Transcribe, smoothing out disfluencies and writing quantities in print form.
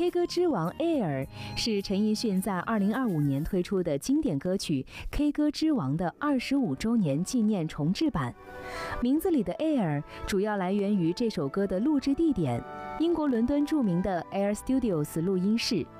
K 歌之王 Air 是陈奕迅在2025年推出的经典歌曲《K 歌之王》的25周年纪念重制版。名字里的 Air 主要来源于这首歌的录制地点——英国伦敦著名的 Air Studios 录音室。